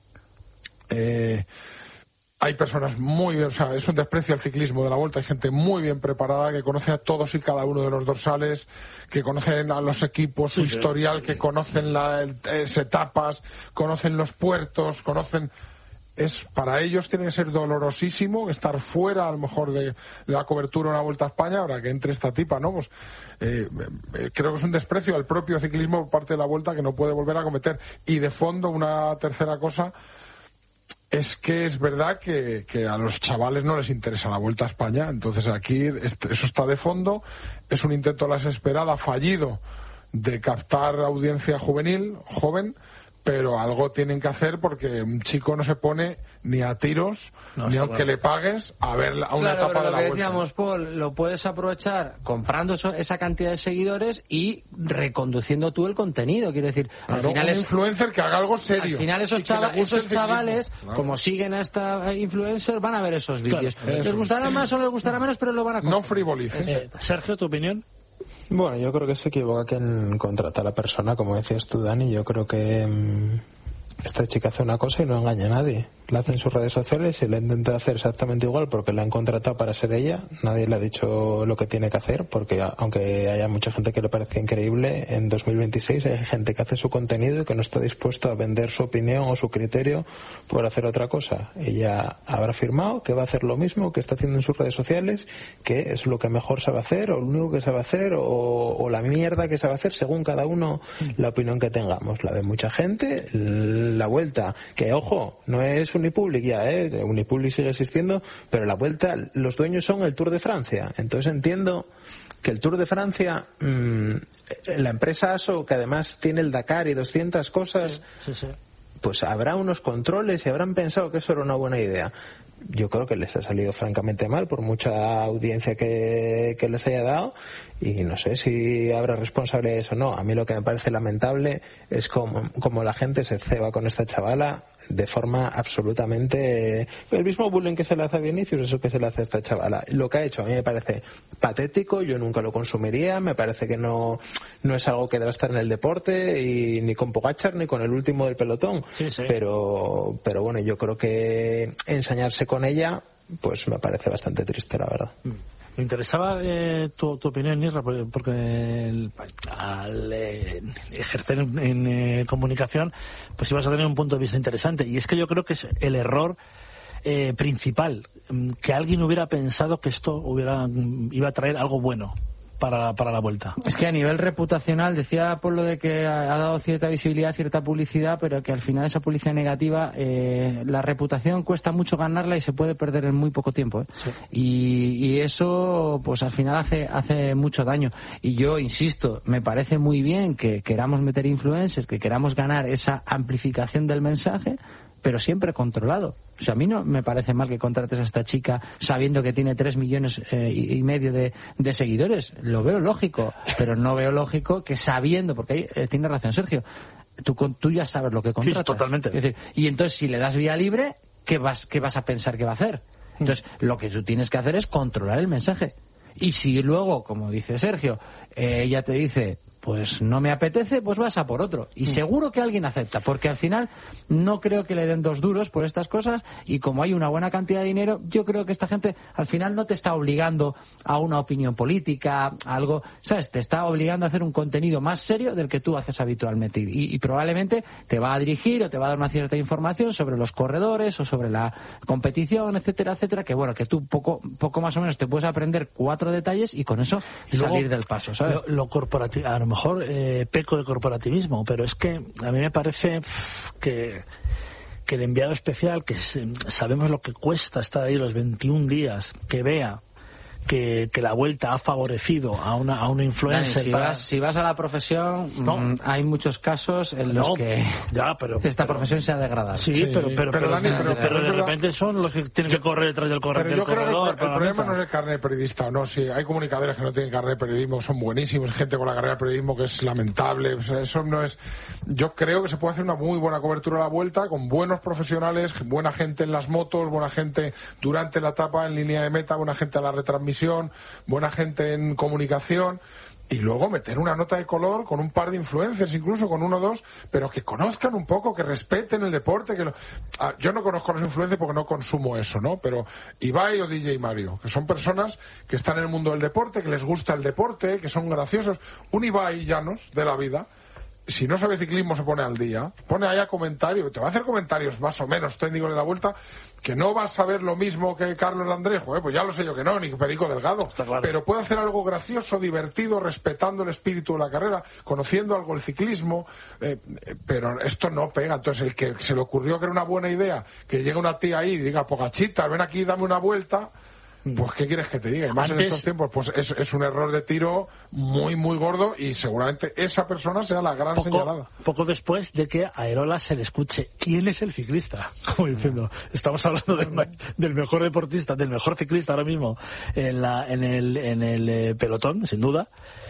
Eh... Hay personas muy bien, o sea, es un desprecio al ciclismo de la Vuelta. Hay gente muy bien preparada que conoce a todos y cada uno de los dorsales, que conocen a los equipos, su sí, historial, sí. que conocen las etapas, conocen los puertos, conocen... Es, para ellos tiene que ser dolorosísimo estar fuera, a lo mejor, de, de la cobertura de una Vuelta a España, ahora que entre esta tipa, ¿no? Pues eh, eh, creo que es un desprecio al propio ciclismo por parte de la Vuelta que no puede volver a cometer. Y de fondo, una tercera cosa... Es que es verdad que, que a los chavales no les interesa la Vuelta a España, entonces aquí este, eso está de fondo, es un intento a la desesperada, fallido, de captar audiencia juvenil, joven, pero algo tienen que hacer porque un chico no se pone ni a tiros, no, ni aunque bueno. le pagues, a ver a una
claro,
etapa
pero
de la
lo que
Vuelta.
Decíamos, Paul, lo puedes aprovechar comprando eso, esa cantidad de seguidores y reconduciendo tú el contenido. Quiero decir, al
claro,
final
un
es
influencer que haga algo serio.
Al final esos, chava, esos chavales, claro. como siguen a esta influencer, van a ver esos vídeos. Claro, les gustará más o les gustará menos, pero lo van a comprar.
No frivolices.
Eh, Sergio, ¿tu opinión?
Bueno, yo creo que se equivoca quien contrata a la persona, como decías tú, Dani. Yo creo que mmm, esta chica hace una cosa y no engaña a nadie. La hace en sus redes sociales y la intenta hacer exactamente igual porque la han contratado para ser ella. Nadie le ha dicho lo que tiene que hacer, porque aunque haya mucha gente que le parezca increíble, en dos mil veintiséis hay gente que hace su contenido y que no está dispuesto a vender su opinión o su criterio por hacer otra cosa. Ella habrá afirmado que va a hacer lo mismo que está haciendo en sus redes sociales, que es lo que mejor sabe hacer, o lo único que sabe hacer, o, o la mierda que sabe hacer, según cada uno la opinión que tengamos. La ve mucha gente. La Vuelta, que ojo, no es Unipublic ya, ¿eh? Unipublic sigue existiendo, pero la Vuelta, los dueños son el Tour de Francia. Entonces entiendo que el Tour de Francia, mmm, la empresa ASO, que además tiene el Dakar y doscientas cosas,
sí, sí, sí.
pues habrá unos controles y habrán pensado que eso era una buena idea. Yo creo que les ha salido francamente mal por mucha audiencia que, que les haya dado, y no sé si habrá responsabilidades o no. A mí lo que me parece lamentable es como, como la gente se ceba con esta chavala de forma absolutamente... El mismo bullying que se le hace a Vinicius, eso que se le hace a esta chavala. Lo que ha hecho a mí me parece patético, yo nunca lo consumiría, me parece que no, no es algo que deba estar en el deporte, y ni con Pogačar ni con el último del pelotón.
Sí, sí.
Pero, pero bueno, yo creo que ensañarse con ella, pues me parece bastante triste, la verdad.
Me interesaba eh, tu, tu opinión, Isra, porque el, al eh, ejercer en, en eh, comunicación, pues ibas a tener un punto de vista interesante. Y es que yo creo que es el error eh, principal, que alguien hubiera pensado que esto hubiera iba a traer algo bueno para, para la vuelta.
Es que a nivel reputacional, decía por lo de que ha dado cierta visibilidad, cierta publicidad, pero que al final esa publicidad negativa, eh, la reputación cuesta mucho ganarla y se puede perder en muy poco tiempo, ¿eh? Sí. Y, y eso, pues al final hace, hace mucho daño. Y yo insisto, me parece muy bien que queramos meter influencers, que queramos ganar esa amplificación del mensaje, pero siempre controlado. O sea, a mí no me parece mal que contrates a esta chica sabiendo que tiene tres millones eh, y medio de, de seguidores. Lo veo lógico, pero no veo lógico que sabiendo, porque ahí eh, tiene razón Sergio, tú, tú ya sabes lo que contratas.
Sí, totalmente.
Es decir, y entonces si le das vía libre, ¿qué vas, qué vas a pensar que va a hacer? Entonces, lo que tú tienes que hacer es controlar el mensaje. Y si luego, como dice Sergio, eh, ella te dice, pues no me apetece, pues vas a por otro. Y seguro que alguien acepta, porque al final no creo que le den dos duros por estas cosas, y como hay una buena cantidad de dinero, yo creo que esta gente al final no te está obligando a una opinión política, a algo, ¿sabes? Te está obligando a hacer un contenido más serio del que tú haces habitualmente. Y, y probablemente te va a dirigir o te va a dar una cierta información sobre los corredores o sobre la competición, etcétera, etcétera, que bueno, que tú poco, poco más o menos te puedes aprender cuatro detalles y con eso
y luego,
salir del paso, ¿sabes?
Lo, lo corporativo, a lo mejor eh, peco de corporativismo, pero es que a mí me parece pff, que que el enviado especial, que es, sabemos lo que cuesta estar ahí los veintiún días, que vea que, que la vuelta ha favorecido a una, a una influencer.
Dani, si,
para...
vas, si vas a la profesión, no. mmm, hay muchos casos en los
no,
que
ya, pero,
esta
pero,
profesión se ha degradado.
Sí, sí pero, pero, pero, pero, Dani, pero, pero, pero de repente son los que tienen que correr detrás del, corre,
pero
del
yo
corredor.
Creo que el, el problema no es el carnet de periodista o no. Sí, hay comunicadores que no tienen carnet de periodismo, son buenísimos, gente con la carrera de periodismo que es lamentable. O sea, eso no es. Yo creo que se puede hacer una muy buena cobertura a la vuelta con buenos profesionales, buena gente en las motos, buena gente durante la etapa en línea de meta, buena gente a la retransmisión, buena gente en comunicación, y luego meter una nota de color con un par de influencers, incluso con uno o dos, pero que conozcan un poco, que respeten el deporte. Que lo... ah, yo no conozco a los influencers porque no consumo eso, ¿no? Pero Ibai o D J Mario, que son personas que están en el mundo del deporte, que les gusta el deporte, que son graciosos. Un Ibai Llanos de la vida, si no sabe ciclismo se pone al día, pone allá comentarios, te va a hacer comentarios más o menos técnicos de la vuelta, que no vas a ver lo mismo que Carlos de Andrejo, ¿eh? Pues ya lo sé yo que no, ni Perico Delgado, claro. Pero puede hacer algo gracioso, divertido, respetando el espíritu de la carrera, conociendo algo el ciclismo, eh, pero esto no pega. Entonces el que se le ocurrió que era una buena idea, que llegue una tía ahí y diga, Pogachita, ven aquí, dame una vuelta, pues ¿qué quieres que te diga? Y más Antes, en estos tiempos, pues es, es un error de tiro muy, muy gordo, y seguramente esa persona sea la gran
poco,
señalada.
Poco después de que a Aerola se le escuche quién es el ciclista, como diciendo, estamos hablando del, del mejor deportista, del mejor ciclista ahora mismo en, la, en el, en el eh, pelotón, sin duda,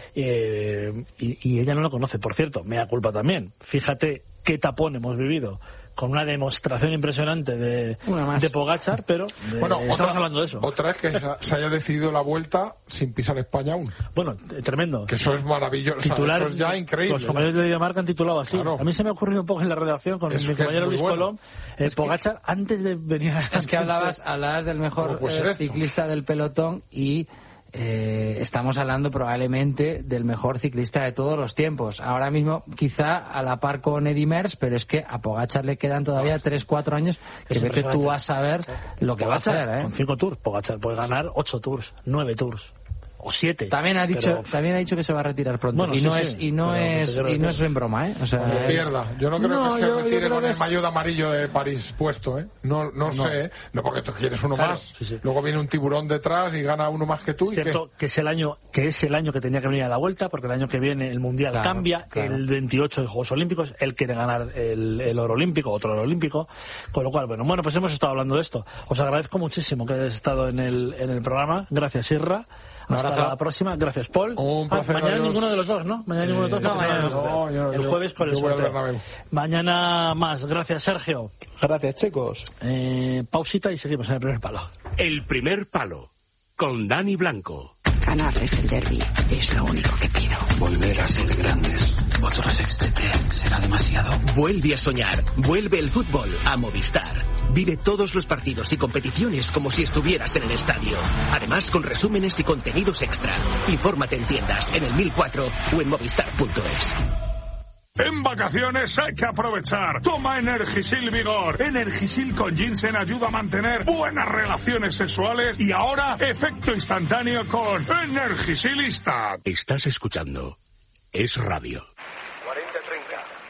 eh, y, y ella no lo conoce. Por cierto, me da culpa también. Fíjate qué tapón hemos vivido, con una demostración impresionante de, de Pogačar, pero de,
bueno,
estamos
otra,
hablando de eso.
Otra es que se haya decidido la vuelta sin pisar España aún.
Bueno, tremendo.
Que eso es maravilloso.
Titular,
o sea, eso es ya increíble.
Los compañeros de Dinamarca han titulado así.
Claro.
A mí se me ha ocurrido un poco en la redacción con es mi compañero Luis bueno. Colom, eh, es Pogačar, que, antes de venir a...
Es que hablabas, hablabas del mejor pues eh, ciclista del pelotón y... Eh, estamos hablando probablemente del mejor ciclista de todos los tiempos. Ahora mismo quizá a la par con Eddy Merckx, pero es que a Pogačar le quedan todavía tres cuatro años que es vete tú a saber lo que
Pogačar,
va a hacer, ¿eh?
Con cinco tours, Pogačar puede ganar ocho tours, nueve tours o siete.
También ha dicho, pero... también ha dicho que se va a retirar pronto. Bueno, y, sí, no sí, es, y no es y no es en broma, ¿eh? O sea,
no pierda. Yo no creo
no,
que se
yo,
retire
yo
con
el
es... maillot amarillo de París puesto, ¿eh? No, no, no. sé, ¿eh? No, porque tú quieres uno claro, más. Sí, sí. Luego viene un tiburón detrás y gana uno más que tú.
Cierto,
¿y qué?
que es el año que es el año que tenía que venir a la vuelta, porque el año que viene el mundial claro, cambia, claro. El veintiocho de Juegos Olímpicos, él quiere ganar el, el oro olímpico, otro oro olímpico, con lo cual, bueno, bueno, pues hemos estado hablando de esto. Os agradezco muchísimo que hayáis estado en el en el programa. Gracias, Irra. Hasta la próxima. Gracias, Paul.
Un placer,
ah, mañana
adiós.
Ninguno de los dos, ¿no? Mañana eh, ninguno de los dos.
No, mañana
no,
yo,
el
yo,
jueves con el sorteo. Mañana más. Gracias, Sergio.
Gracias, chicos.
Eh, pausita y seguimos en el primer palo.
El primer palo. Con Dani Blanco.
Ganarles el derbi es lo único que pido.
Volver a ser grandes. Otro sextete será demasiado.
Vuelve a soñar. Vuelve el fútbol a Movistar. Vive todos los partidos y competiciones como si estuvieras en el estadio. Además, con resúmenes y contenidos extra. Infórmate en tiendas, en el mil cuatro o en movistar punto es.
En vacaciones hay que aprovechar. Toma Energisil Vigor. Energisil con ginseng ayuda a mantener buenas relaciones sexuales y ahora efecto instantáneo con Energisilista.
Estás escuchando Es Radio.
cuarenta treinta.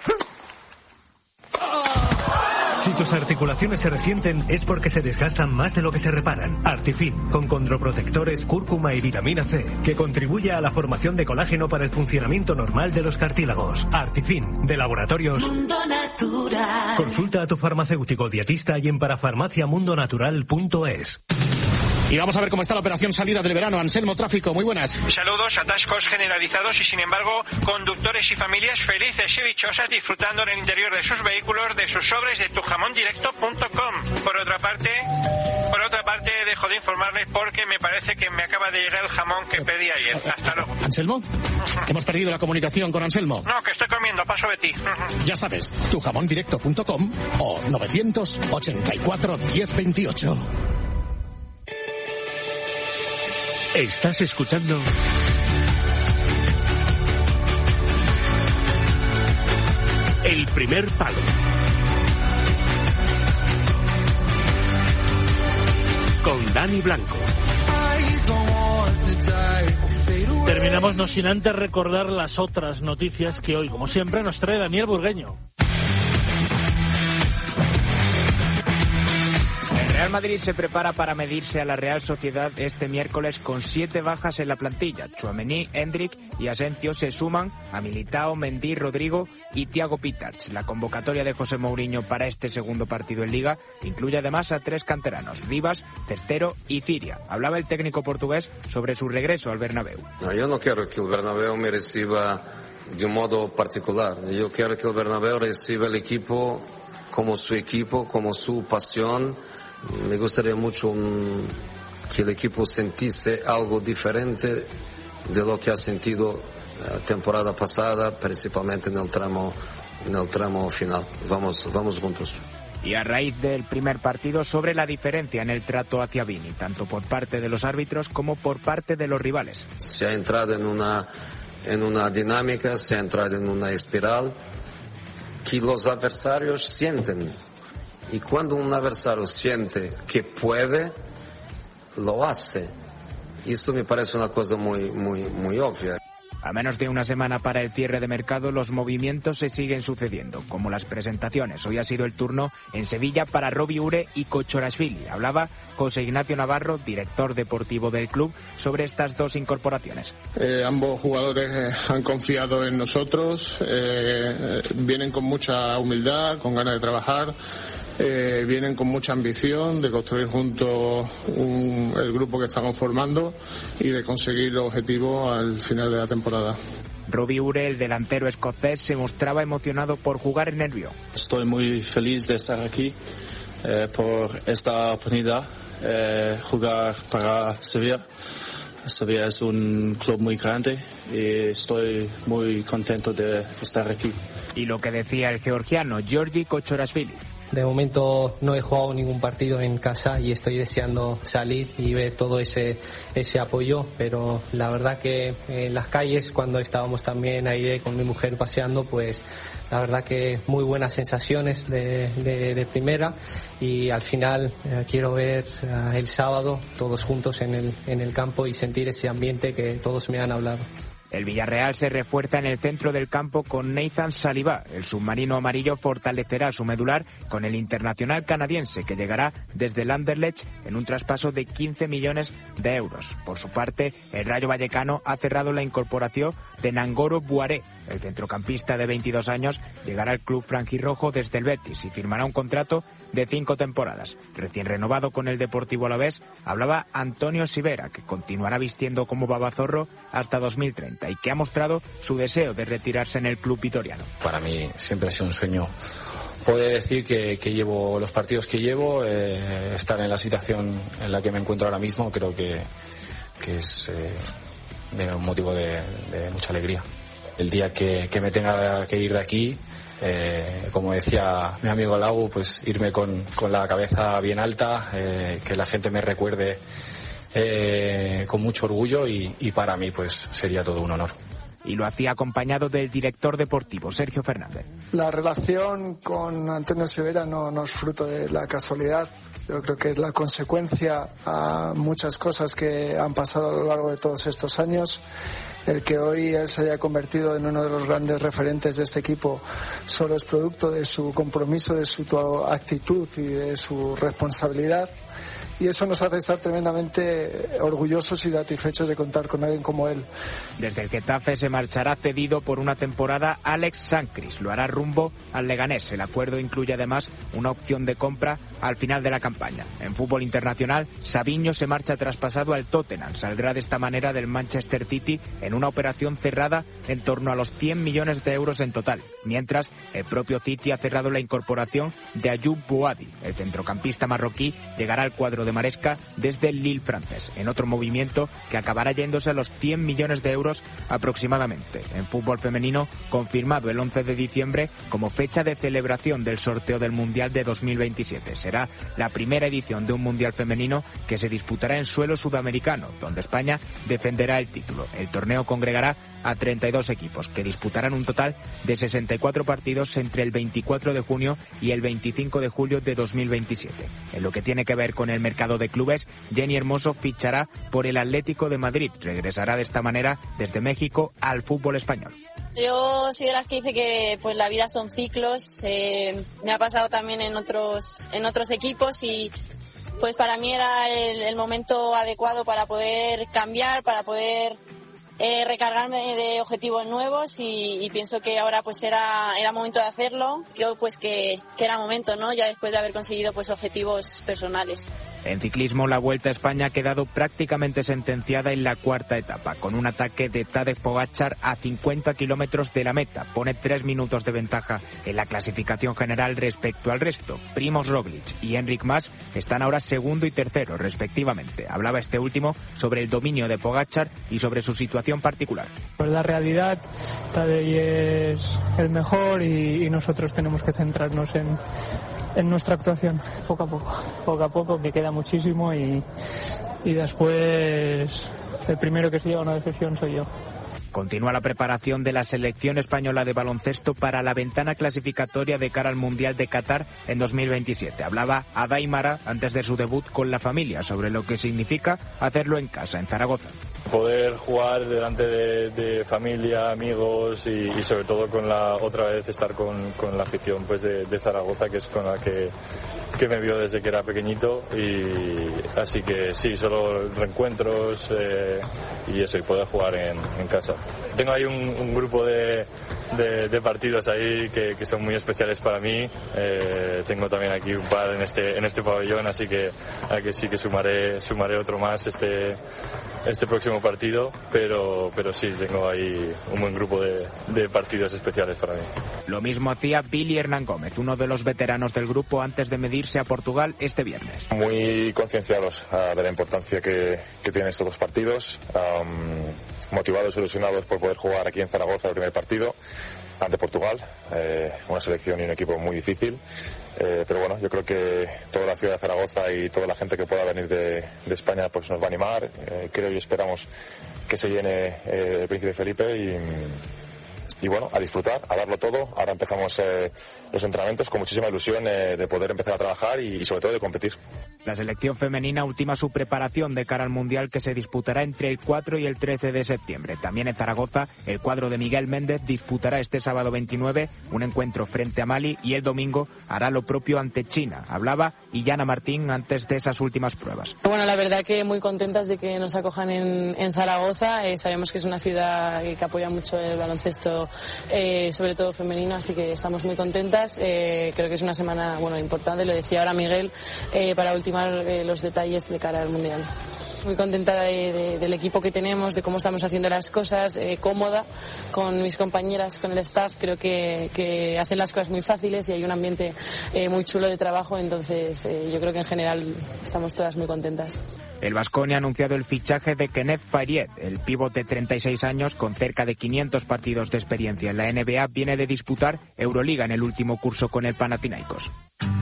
Si tus articulaciones se resienten es porque se desgastan más de lo que se reparan. Artifin, con condroprotectores, cúrcuma y vitamina C, que contribuye a la formación de colágeno para el funcionamiento normal de los cartílagos. Artifin, de Laboratorios
Mundo Natural.
Consulta a tu farmacéutico dietista y en parafarmacia mundo natural punto es.
Y vamos a ver cómo está la operación salida del verano. Anselmo Tráfico, muy buenas.
Saludos, atascos generalizados y sin embargo conductores y familias felices y dichosas disfrutando en el interior de sus vehículos de sus sobres de tu jamón directo punto com. Por otra parte, por otra parte dejo de informarles porque me parece que me acaba de llegar el jamón que pedí ayer. Hasta luego.
¿Anselmo? Hemos perdido la comunicación con Anselmo.
No, que estoy comiendo, paso de ti.
Ya sabes, tu jamón directo punto com o novecientos ochenta y cuatro diez veintiocho.
Estás escuchando El Primer Palo con Dani Blanco.
Terminamos no sin antes recordar las otras noticias que hoy, como siempre, nos trae Daniel Burgueño.
El Real Madrid se prepara para medirse a la Real Sociedad este miércoles con siete bajas en la plantilla. Tchouaméni, Endrick y Asensio se suman a Militao, Mendy, Rodrigo y Thiago Pitach. La convocatoria de José Mourinho para este segundo partido en Liga incluye además a tres canteranos, Rivas, Cestero y Ciria. Hablaba el técnico portugués sobre su regreso al Bernabéu.
No, yo no quiero que el Bernabéu me reciba de un modo particular. Yo quiero que el Bernabéu reciba el equipo como su equipo, como su pasión. Me gustaría mucho um, que el equipo sintiese algo diferente de lo que ha sentido la uh, temporada pasada, principalmente en el tramo, en el tramo final. Vamos, vamos juntos.
Y a raíz del primer partido, sobre la diferencia en el trato hacia Vini, tanto por parte de los árbitros como por parte de los rivales.
Se ha entrado en una, en una dinámica, se ha entrado en una espiral que los adversarios sienten. Y cuando un adversario siente que puede, lo hace. Eso me parece una cosa muy, muy, muy obvia.
A menos de una semana para el cierre de mercado, los movimientos se siguen sucediendo, como las presentaciones. Hoy ha sido el turno en Sevilla para Robbie Ure y Kochorashvili. Hablaba José Ignacio Navarro, director deportivo del club, sobre estas dos incorporaciones.
Eh, ambos jugadores eh, han confiado en nosotros, eh, vienen con mucha humildad, con ganas de trabajar. Eh, vienen con mucha ambición de construir juntos un, el grupo que estamos formando y de conseguir los objetivos al final de la temporada.
Robbie Ure, el delantero escocés, se mostraba emocionado por jugar en el Río.
Estoy muy feliz de estar aquí eh, por esta oportunidad, eh, jugar para Sevilla. Sevilla es un club muy grande y estoy muy contento de estar aquí.
Y lo que decía el georgiano Giorgi Kochorashvili.
De momento no he jugado ningún partido en casa y estoy deseando salir y ver todo ese ese apoyo, pero la verdad que en las calles, cuando estábamos también ahí con mi mujer paseando, pues la verdad que muy buenas sensaciones de, de, de primera, y al final eh, quiero ver eh, el sábado todos juntos en el, en el campo y sentir ese ambiente que todos me han hablado.
El Villarreal se refuerza en el centro del campo con Nathan Saliba. El submarino amarillo fortalecerá su medular con el internacional canadiense, que llegará desde el Anderlecht en un traspaso de quince millones de euros. Por su parte, el Rayo Vallecano ha cerrado la incorporación de Nangolo Buaré. El centrocampista de veintidós años llegará al club franjirrojo desde el Betis y firmará un contrato de cinco temporadas. Recién renovado con el Deportivo Alavés, hablaba Antonio Sivera, que continuará vistiendo como babazorro hasta dos mil treinta y que ha mostrado su deseo de retirarse en el club vitoriano.
Para mí siempre ha sido un sueño poder decir que, que llevo los partidos que llevo, eh, estar en la situación en la que me encuentro ahora mismo, creo que, que es eh, de un motivo de, de mucha alegría. El día que, que me tenga que ir de aquí, Eh, como decía mi amigo Lau, pues irme con, con la cabeza bien alta, eh, que la gente me recuerde eh, con mucho orgullo y, y para mí pues sería todo un honor.
y lo hacía acompañado del director deportivo, Sergio Fernández.
La relación con Antonio Silveira no, no es fruto de la casualidad. Yo creo que es la consecuencia a muchas cosas que han pasado a lo largo de todos estos años. El que hoy él se haya convertido en uno de los grandes referentes de este equipo solo es producto de su compromiso, de su actitud y de su responsabilidad. Y eso nos hace estar tremendamente orgullosos y satisfechos de contar con alguien como él.
Desde el Getafe se marchará cedido por una temporada Alex Sancris. Lo hará rumbo al Leganés. El acuerdo incluye además una opción de compra al final de la campaña. En fútbol internacional, Savinho se marcha traspasado al Tottenham. Saldrá de esta manera del Manchester City en una operación cerrada en torno a los cien millones de euros en total. Mientras, el propio City ha cerrado la incorporación de Ayoub Bouadi. El centrocampista marroquí llegará al cuadro de Maresca desde el Lille francés, en otro movimiento que acabará yéndose a los cien millones de euros aproximadamente. En fútbol femenino, confirmado el once de diciembre como fecha de celebración del sorteo del Mundial de dos mil veintisiete. Será la primera edición de un Mundial femenino que se disputará en suelo sudamericano, donde España defenderá el título. El torneo congregará a treinta y dos equipos, que disputarán un total de sesenta y cuatro partidos entre el veinticuatro de junio y el veinticinco de julio de dos mil veintisiete. En lo que tiene que ver con el mercado de clubes, Jenny Hermoso fichará por el Atlético de Madrid. Regresará de esta manera desde México al fútbol español.
Yo soy de las que dice que pues la vida son ciclos. Eh, me ha pasado también en otros en otros equipos y pues para mí era el, el momento adecuado para poder cambiar, para poder eh, recargarme de objetivos nuevos y, y pienso que ahora pues era era momento de hacerlo. Creo pues que, que era momento, ¿no? Ya después de haber conseguido pues objetivos personales.
En ciclismo, la Vuelta a España ha quedado prácticamente sentenciada en la cuarta etapa, con un ataque de Tadej Pogačar a cincuenta kilómetros de la meta. Pone tres minutos de ventaja en la clasificación general respecto al resto. Primož Roglic y Enric Mas están ahora segundo y tercero, respectivamente. Hablaba este último sobre el dominio de Pogačar y sobre su situación particular.
Pues la realidad, Tadej es el mejor y, y nosotros tenemos que centrarnos en... en nuestra actuación, poco a poco, poco a poco, que queda muchísimo y, y después el primero que se lleva una decepción soy yo.
Continúa la preparación de la selección española de baloncesto para la ventana clasificatoria de cara al Mundial de Qatar en dos mil veintisiete. Hablaba Ada Aimara antes de su debut con la familia sobre lo que significa hacerlo en casa, en Zaragoza.
Poder jugar delante de, de familia, amigos y, y sobre todo con la otra vez estar con, con la afición pues de, de Zaragoza, que es con la que, que me vio desde que era pequeñito, y así que sí, solo reencuentros eh, y eso, y poder jugar en, en casa. Tengo ahí un, un grupo de, de, de partidos ahí que, que son muy especiales para mí. Eh, tengo también aquí un par en este en este pabellón, así que a que sí que sumaré sumaré otro más este este próximo partido, pero pero sí, tengo ahí un buen grupo de, de partidos especiales para mí.
Lo mismo hacía Billy Hernán Gómez, uno de los veteranos del grupo, antes de medirse a Portugal este viernes.
Muy concienciados uh, de la importancia que, que tienen estos dos partidos, um, motivados y ilusionados por poder jugar aquí en Zaragoza el primer partido ante Portugal, eh, una selección y un equipo muy difícil, eh, pero bueno, yo creo que toda la ciudad de Zaragoza y toda la gente que pueda venir de, de España pues nos va a animar. Eh, creo y esperamos que se llene eh, el Príncipe Felipe y Y bueno, a disfrutar, a darlo todo. Ahora empezamos eh, los entrenamientos con muchísima ilusión eh, de poder empezar a trabajar y, y sobre todo de competir.
La selección femenina ultima su preparación de cara al Mundial, que se disputará entre el cuatro y el trece de septiembre. También en Zaragoza, el cuadro de Miguel Méndez disputará este sábado veintinueve un encuentro frente a Mali y el domingo hará lo propio ante China. Hablaba Illana Martín antes de esas últimas pruebas.
Bueno, la verdad que muy contentas de que nos acojan en, en Zaragoza. Eh, sabemos que es una ciudad que apoya mucho el baloncesto, eh, sobre todo femenino, así que estamos muy contentas. Eh, creo que es una semana bueno importante, lo decía ahora Miguel, eh, para ultimar eh, los detalles de cara al Mundial. Muy contenta de, de, del equipo que tenemos, de cómo estamos haciendo las cosas, eh, cómoda con mis compañeras, con el staff. Creo que, que hacen las cosas muy fáciles y hay un ambiente eh, muy chulo de trabajo, entonces eh, yo creo que en general estamos todas muy contentas.
El Baskonia ha anunciado el fichaje de Kenneth Faried. El pívot de treinta y seis años, con cerca de quinientos partidos de experiencia en la N B A, viene de disputar Euroliga en el último curso con el Panathinaikos.